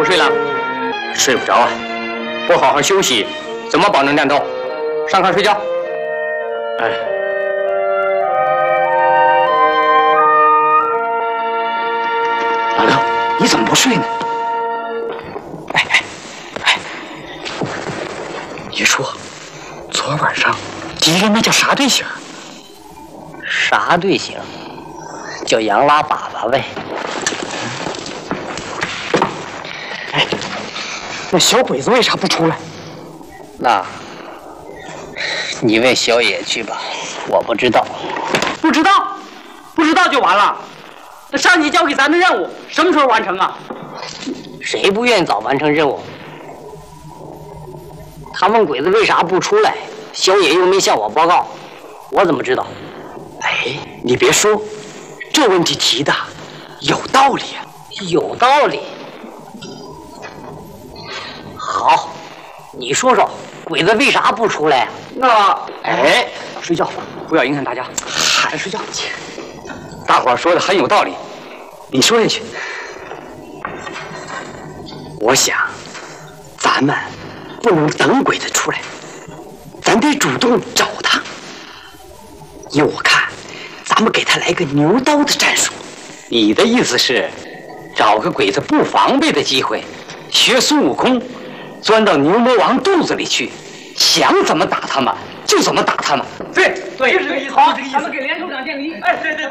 睡了？ 睡不着啊， 不好好休息，怎么保能战斗？上炕睡觉。 哎，老刘，你怎么不睡呢？你说，昨晚上敌人那叫啥队形？ 啥队形？叫洋拉粑粑呗。 哎，那小鬼子为啥不出来？ 那，你问小野去吧，我不知道。 不知道，不知道就完了。那上级交给咱的任务什么时候完成啊？ 谁不愿意早完成任务？他问鬼子为啥不出来，小野又没向我报告，我怎么知道？ 哎，你别说，这问题提的有道理啊。 有道理。好，你说说，鬼子为啥不出来？ 哎，睡觉，不要影响大家。还睡觉去。大伙儿说的很有道理，你说下去。我想，咱们不能等鬼子出来，咱得主动找他。依我看，咱们给他来个牛刀的战术。你的意思是，找个鬼子不防备的机会，学孙悟空，钻到牛魔王肚子里去，想怎么打他们就怎么打他们。 对， 就是这个意思。 好，咱们给连首长建个议。哎，对。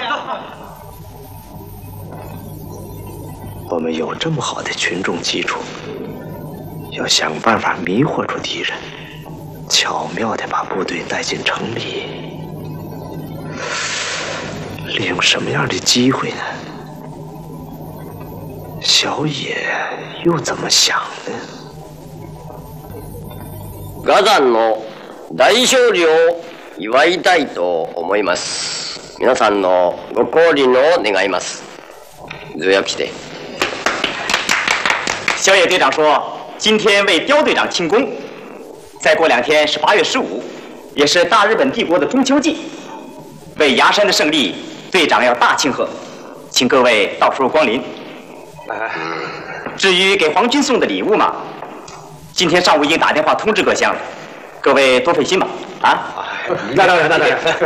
我们有这么好的群众基础，要想办法迷惑住敌人，巧妙地把部队带进城里。利用什么样的机会呢？小野又怎么想呢？ ガザンの大勝利を祝いたいと思います。皆さんのご降臨を願います。ずやきて。 小野队长说，今天为刁队长庆功。再过2天是8月15，也是大日本帝国的中秋祭。为崖山的胜利，队长要大庆贺，请各位到时候光临。至于给皇军送的礼物嘛，今天上午已经打电话通知各乡了，各位多费心吧。啊？那当然。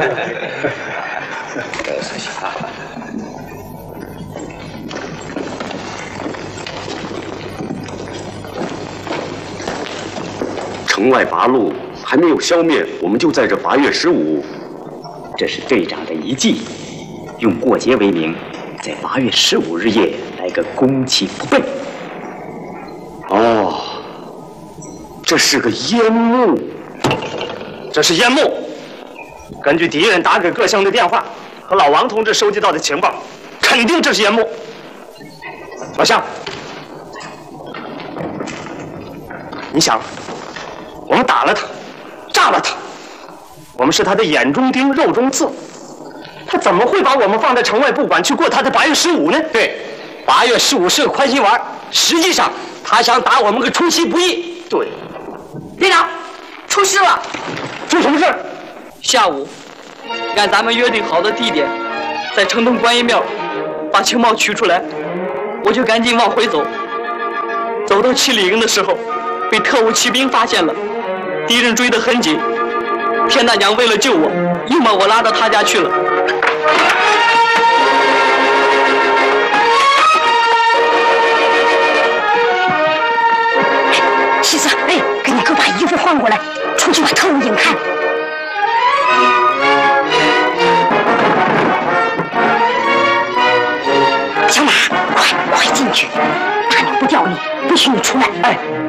城外八路还没有消灭，我们就在这8月15。 这是队长的遗计，用过节为名，在8月15日夜来个攻其不备。 哦，这是个烟幕。 这是烟幕。根据敌人打给各乡的电话和老王同志收集到的情报，肯定这是烟幕。老乡，你想，我们打了他，炸了他，我们是他的眼中钉、肉中刺，他怎么会把我们放在城外不管，去过他的8月15呢？对，8月15是个宽心丸，实际上他想打我们个出其不意。对， 队长，出事了！ 出什么事？ 下午，按咱们约定好的地点，在城东观音庙把情报取出来，我就赶紧往回走。走到7里营的时候，被特务骑兵发现了，敌人追得很紧。田大娘为了救我，又把我拉到他家去了。 西子，哎，给你哥把衣服换过来，出去把特务引开。小马，快进去！大娘不掉你，不许你出来。哎。